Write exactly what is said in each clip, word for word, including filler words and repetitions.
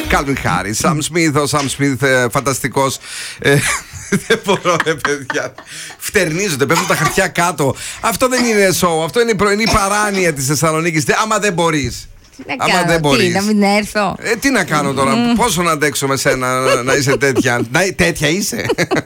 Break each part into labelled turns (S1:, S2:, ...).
S1: Calvin Harris, Sam Smith, ο Sam Smith, φανταστικός. Δεν μπορώ, ρε παιδιά. Φτερνίζονται, πέφτουν τα χαρτιά κάτω. Αυτό δεν είναι show, αυτό είναι η πρωινή παράνοια της Θεσσαλονίκης. Άμα δεν μπορείς.
S2: Τι να κάνω, δεν μπορείς. Τι, να μην έρθω.
S1: Ε, τι να κάνω τώρα, mm. πόσο να αντέξω με σένα να, να είσαι τέτοια. Να, τέτοια είσαι.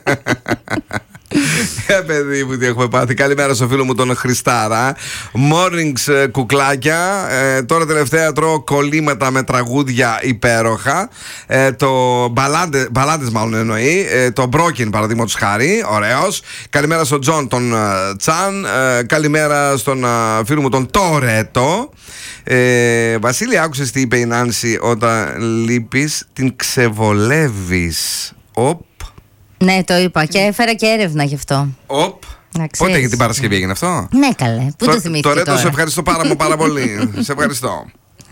S1: Ε, παιδί μου, τι έχουμε πάθει. Καλημέρα στο φίλο μου τον Χριστάρα. Mornings ε, κουκλάκια. ε, Τώρα τελευταία τρώω κολλήματα με τραγούδια υπέροχα. ε, Το μπαλάντε, μπαλάντες μάλλον εννοεί. ε, Το Broken παραδείγματος χάρη. Ωραίος. Καλημέρα στον Τζον τον uh, Τσαν. ε, Καλημέρα στον uh, φίλο μου τον Τόρετο. ε, Βασίλη, άκουσες τι είπε η Νάνση? Όταν λείπεις την ξεβολεύεις. Οπ.
S2: Ναι, το είπα και έφερα και έρευνα γι' αυτό.
S1: Οπ. Πότε για την Παρασκευή έγινε αυτό?
S2: Ναι, καλέ. Πού το, το θυμήθηκε τώρα?
S1: Τώρα, σε ευχαριστώ πάρα, πάρα πολύ. Σε ευχαριστώ.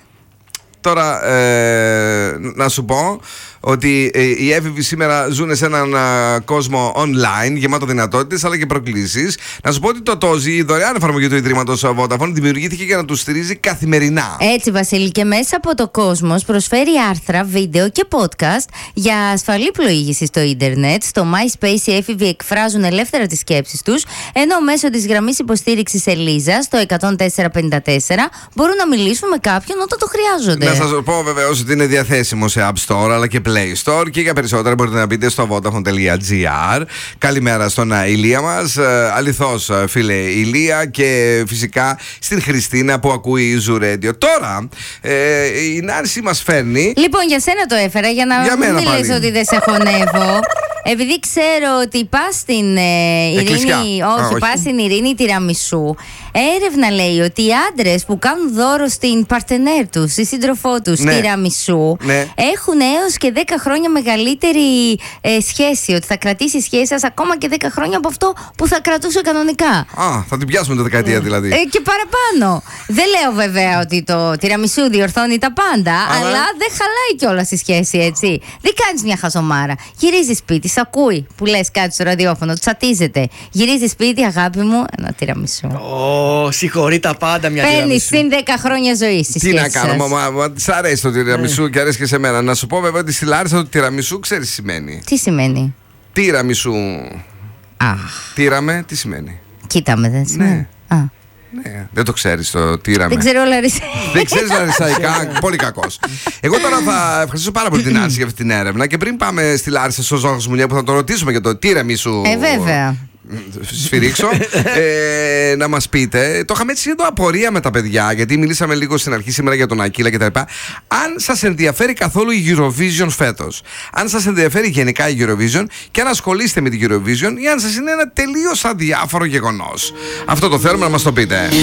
S1: Τώρα, ε, να σου πω ότι ε, οι έφηβοι σήμερα ζουν σε έναν α, κόσμο online γεμάτο δυνατότητες αλλά και προκλήσεις. Να σου πω ότι το Τόζι, η δωρεάν εφαρμογή του Ιδρύματος Vodafone, δημιουργήθηκε για να τους στηρίζει καθημερινά.
S2: Έτσι, Βασίλη, και μέσα από το Κόσμος προσφέρει άρθρα, βίντεο και podcast για ασφαλή πλοήγηση στο ίντερνετ. Στο MySpace οι έφηβοι εκφράζουν ελεύθερα τις σκέψεις τους, ενώ μέσω της γραμμής υποστήριξης Ελίζα στο εκατόν τέσσερα πενήντα τέσσερα μπορούν να μιλήσουν με κάποιον όταν το χρειάζονται.
S1: Να σας πω βεβαίως ότι είναι διαθέσιμο σε App Store αλλά και Play Store, και για περισσότερα μπορείτε να μπείτε στο vodafone τελεία gr. Καλημέρα στον Ηλία μας, αληθώς φίλε Ηλία, και φυσικά στην Χριστίνα που ακούει η Zoo Radio. Τώρα ε, η Νάρση μας φέρνει.
S2: Λοιπόν, για σένα το έφερα για να
S1: για
S2: μην λες ότι δεν σε χωνεύω. Επειδή ξέρω ότι πας στην ε, Ειρήνη, όχι, πας στην Ειρήνη Τιραμισού. Έρευνα λέει ότι οι άντρες που κάνουν δώρο στην παρτενέρ τους, στη σύντροφό τους, ναι, Τιραμισού, ναι, έχουν έως και δέκα χρόνια μεγαλύτερη ε, σχέση. Ότι θα κρατήσει η σχέση σας ακόμα και δέκα χρόνια από αυτό που θα κρατούσε κανονικά.
S1: Α, θα την πιάσουμε το δεκαετία δηλαδή.
S2: Ε, και παραπάνω. Δεν λέω βέβαια ότι το Τιραμισού διορθώνει τα πάντα, α, αλλά δεν χαλάει κιόλας η σχέση, έτσι. Δεν κάνεις μια χαζομάρα. Γυρίζει σπίτι, σ' ακούει που λες κάτι στο ραδιόφωνο, τσατίζεται. Γυρίζει σπίτι, αγάπη μου, ένα Τιραμισού.
S3: Oh, συγχωρεί τα πάντα μια Τιραμισού.
S2: Παίρνεις συν δέκα χρόνια ζωή στη σχέση.
S1: Τι να κάνω, μα, μα της αρέσει το Τιραμισού και αρέσει και σε μένα. Να σου πω βέβαια ότι στη Λάρισα το Τιραμισού ξέρεις τι σημαίνει.
S2: Τι σημαίνει?
S1: Τιραμισού.
S2: Αχ.
S1: Τύραμε, τι σημαίνει?
S2: Κοίταμε, δεν σημαίνει.
S1: Ναι.
S2: Α.
S1: Ναι, δεν το ξέρεις το τύραμε.
S2: Δεν ξέρω λαρισαϊκά.
S1: Δεν ξέρεις λαρισαϊκά, πολύ κακός. Εγώ τώρα θα ευχαριστήσω πάρα πολύ την Άρση για αυτή την έρευνα. Και πριν πάμε στη Λάρισα στο Ζώο Χασμουλιά που θα το ρωτήσουμε για το τύραμισου.
S2: Ε, βέβαια.
S1: Σφυρίξω. ε, να μας πείτε, το είχαμε έτσι εδώ απορία με τα παιδιά, γιατί μιλήσαμε λίγο στην αρχή σήμερα για τον Ακύλα κτλ. Αν σας ενδιαφέρει καθόλου η Eurovision φέτος, αν σας ενδιαφέρει γενικά η Eurovision και αν ασχολείστε με την Eurovision, ή αν σας είναι ένα τελείως αδιάφορο γεγονός. Αυτό το θέλουμε να μας το πείτε.